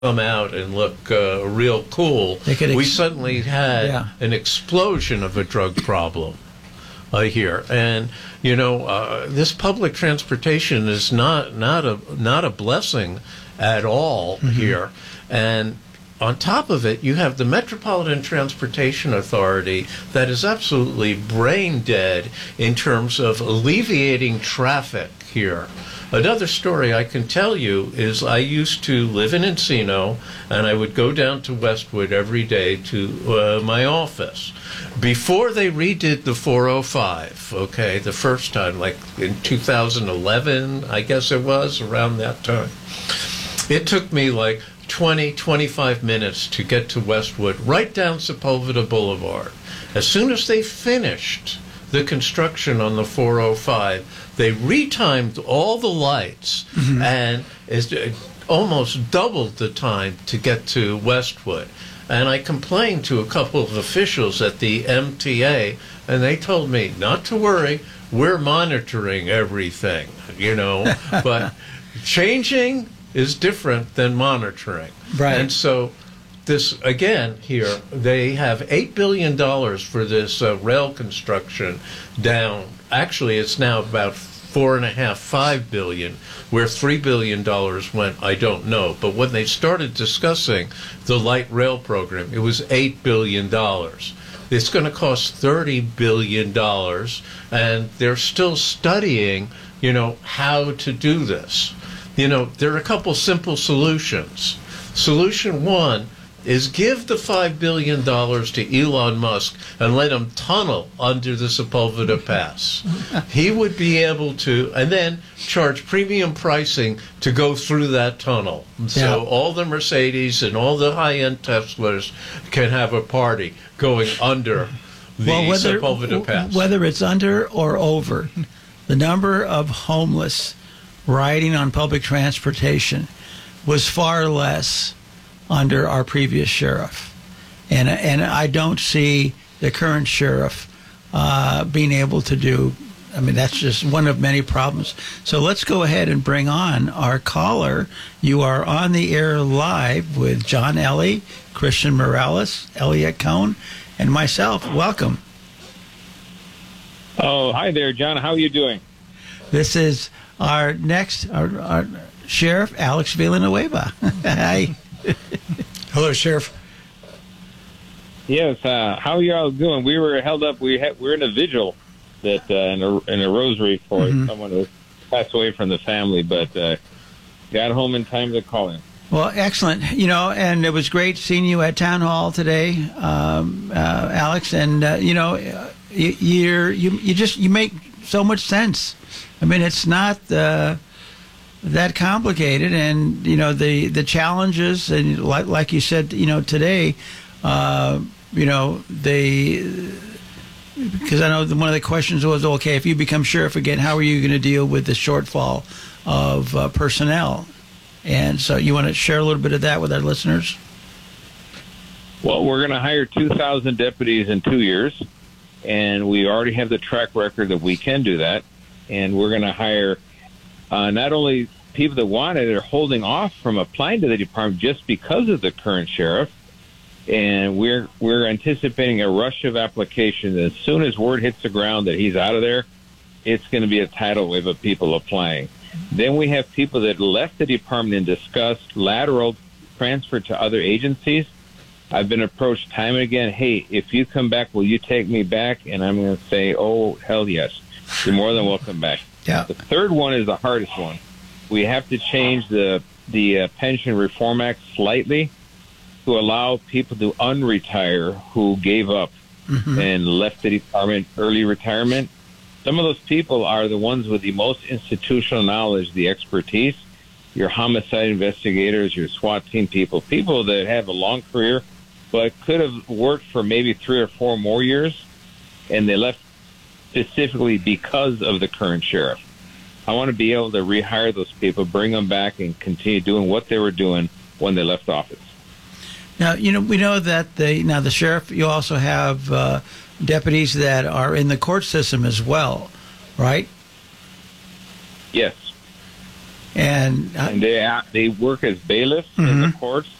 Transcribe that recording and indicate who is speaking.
Speaker 1: come out and look real cool, we suddenly had an explosion of a drug problem here. And this public transportation is not a blessing at all here. And on top of it, you have the Metropolitan Transportation Authority that is absolutely brain dead in terms of alleviating traffic here. Another story I can tell you is I used to live in Encino, and I would go down to Westwood every day to my office. Before they redid the 405, okay, the first time, like in 2011, I guess it was, around that time, it took me like 25 minutes to get to Westwood, right down Sepulveda Boulevard. As soon as they finished the construction on the 405, they retimed all the lights and almost doubled the time to get to Westwood. And I complained to a couple of officials at the MTA, and they told me not to worry, we're monitoring everything, but changing is different than monitoring.
Speaker 2: Right.
Speaker 1: And so this, again, here, they have $8 billion for this rail construction down. Actually, it's now about $4.5 billion. Where $3 billion went, I don't know. But when they started discussing the light rail program, it was $8 billion. It's going to cost $30 billion, and they're still studying, how to do this. There are a couple simple solutions. Solution one is give the $5 billion to Elon Musk and let him tunnel under the Sepulveda Pass. He would be able to, and then charge premium pricing to go through that tunnel. So all the Mercedes and all the high-end Teslas can have a party going under the Sepulveda Pass.
Speaker 2: Whether it's under or over, the number of homeless riding on public transportation was far less under our previous sheriff, and I don't see the current sheriff being able to do. I mean, that's just one of many problems. So let's go ahead and bring on our caller. You are on the air live with John Ellie, Christian Morales, Elliot Cohn, and myself. Welcome.
Speaker 3: Oh, hi there, John. How are you doing?
Speaker 2: This is our next our Sheriff, Alex Villanueva. Hi.
Speaker 4: Hello, Sheriff.
Speaker 3: Yes, how are you all doing? We were held up. We're in a vigil that in a rosary for someone who passed away from the family, but got home in time to call him.
Speaker 2: Well, excellent. And it was great seeing you at Town Hall today, Alex. And you make so much sense. I mean, it's not that complicated, and the challenges, and like you said, today, because I know one of the questions was, okay, if you become sheriff again, how are you going to deal with the shortfall of personnel? And so you want to share a little bit of that with our listeners?
Speaker 3: Well, we're going to hire 2,000 deputies in 2 years, and we already have the track record that we can do that. And we're going to hire not only people that want it, are holding off from applying to the department just because of the current sheriff. And we're anticipating a rush of applications. As soon as word hits the ground that he's out of there, it's going to be a tidal wave of people applying. Then we have people that left the department in disgust, lateral transfer to other agencies. I've been approached time and again, hey, if you come back, will you take me back? And I'm going to say, oh, hell yes. You're more than welcome back.
Speaker 2: Yeah.
Speaker 3: The third one is the hardest one. We have to change the Pension Reform Act slightly to allow people to unretire who gave up and left the department early retirement. Some of those people are the ones with the most institutional knowledge, the expertise, your homicide investigators, your SWAT team people that have a long career but could have worked for maybe 3 or 4 more years, and they left specifically because of the current sheriff. I want to be able to rehire those people, bring them back, and continue doing what they were doing when they left office.
Speaker 2: Now, we know that the sheriff, you also have deputies that are in the court system as well, right?
Speaker 3: Yes.
Speaker 2: And
Speaker 3: they work as bailiffs in the courts